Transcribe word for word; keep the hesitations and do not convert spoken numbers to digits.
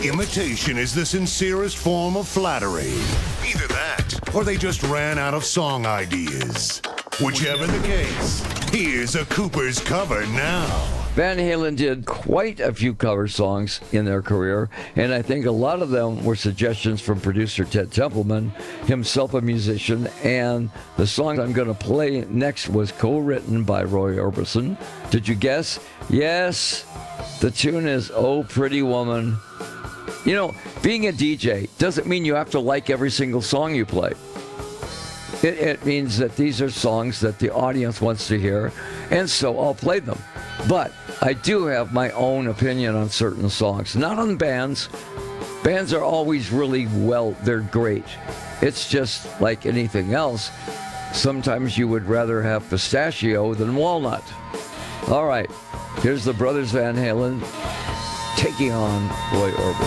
Imitation is the sincerest form of flattery. Either that, or they just ran out of song ideas. Whichever the case, here's a Cooper's cover now. Van Halen did quite a few cover songs in their career, and I think a lot of them were suggestions from producer Ted Templeman, himself a musician, and the song I'm going to play next was co-written by Roy Orbison. Did you guess? Yes, the tune is Oh Pretty Woman. You know, being a D J doesn't mean you have to like every single song you play. It, it means that these are songs that the audience wants to hear, and so I'll play them. But I do have my own opinion on certain songs, not on bands. Bands are always really, well, they're great. It's just like anything else. Sometimes you would rather have pistachio than walnut. All right, here's the Brothers Van Halen taking on Roy Orbison.